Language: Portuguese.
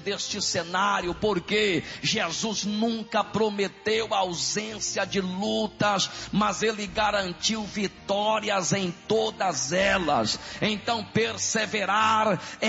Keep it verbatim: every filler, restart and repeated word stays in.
deste cenário, porque Jesus nunca prometeu ausência de lutas, mas Ele garantiu vitórias em todas elas. Então perseverar é